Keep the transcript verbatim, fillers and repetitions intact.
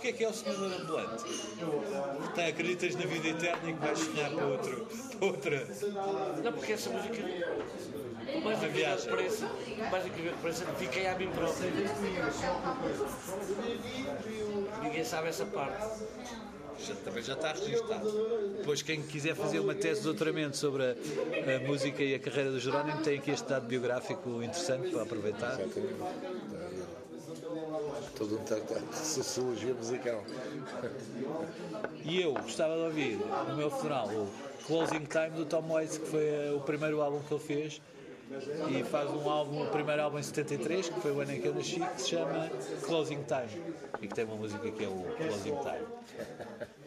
porque é que é o sonhador ambulante? Porque acreditas na vida eterna e que vais sonhar para, outro, para outra. Não, porque essa música, mais do que ver de pressa, mais do que ver de pressa, fiquei a mim próprio. Ninguém sabe essa parte. Já, também já está registado. Depois, quem quiser fazer uma tese de doutoramento sobre a, a música e a carreira do Jerónimo, tem aqui este dado biográfico interessante para aproveitar. Todo um tratado de sociologia musical. E eu gostava de ouvir no meu funeral o Closing Time do Tom Waits, que foi o primeiro álbum que ele fez, e faz um álbum, o primeiro álbum em setenta e três, que foi o ano em que eu nasci, que se chama Closing Time, e que tem uma música que é o Closing Time.